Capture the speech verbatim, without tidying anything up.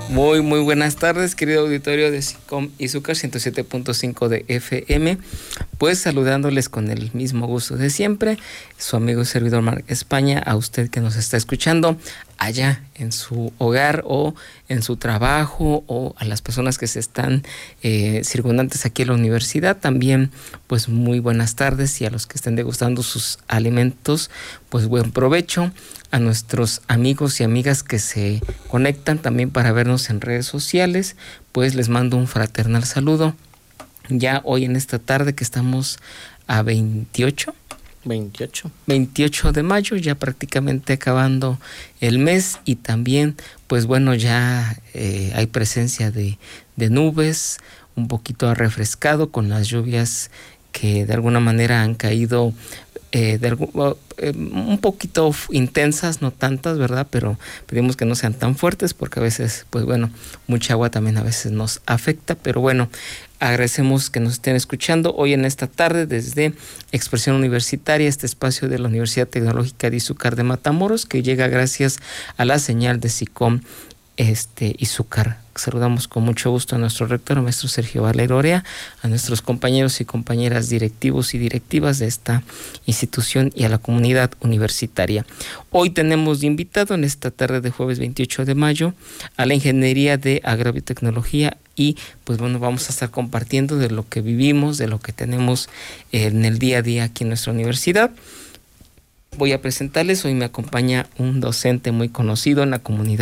Muy, muy buenas tardes, querido auditorio de SICOM Izúcar ciento siete punto cinco de F M. Pues saludándoles con el mismo gusto de siempre, su amigo y servidor Marc España, a usted que nos está escuchando allá en su hogar o en su trabajo, o a las personas que se están eh, circundantes aquí en la universidad. También, pues muy buenas tardes, y a los que estén degustando sus alimentos, pues buen provecho. A nuestros amigos y amigas que se conectan también para vernos en redes sociales, pues les mando un fraternal saludo. Ya hoy en esta tarde que estamos a veintiocho de mayo, ya prácticamente acabando el mes, y también pues bueno, ya eh, hay presencia de, de nubes, un poquito refrescado con las lluvias que de alguna manera han caído eh, de algún, eh, un poquito intensas, no tantas, ¿verdad? Pero pedimos que no sean tan fuertes, porque a veces, pues bueno, mucha agua también a veces nos afecta. Pero bueno, agradecemos que nos estén escuchando hoy en esta tarde desde Expresión Universitaria, este espacio de la Universidad Tecnológica de Izúcar de Matamoros, que llega gracias a la señal de SICOM este, Izúcar. Saludamos con mucho gusto a nuestro rector, maestro Sergio Valero Orea, a nuestros compañeros y compañeras directivos y directivas de esta institución y a la comunidad universitaria. Hoy tenemos de invitado en esta tarde de jueves veintiocho de mayo a la Ingeniería de Agrobiotecnología, y pues bueno, vamos a estar compartiendo de lo que vivimos, de lo que tenemos en el día a día aquí en nuestra universidad. Voy a presentarles, hoy me acompaña un docente muy conocido en la comunidad